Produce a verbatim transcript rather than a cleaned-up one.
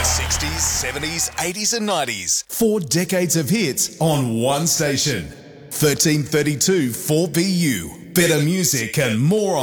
sixties, seventies, eighties and nineties. Four decades of hits on one station. thirteen thirty-two four B U. Better music and more on